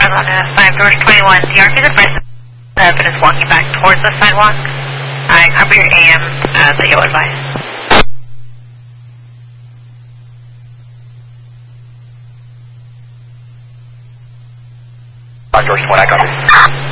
on 5 George 21. The RP is advised but is walking back towards the sidewalk. Copy your AM that you'll advise. George 20, I copy.